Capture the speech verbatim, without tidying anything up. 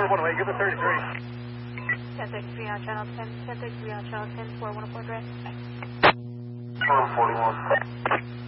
one oh one away, give it thirty-three. ten thirty-three on channel ten, ten thirty-three on channel ten, four one oh four direct. four forty-one.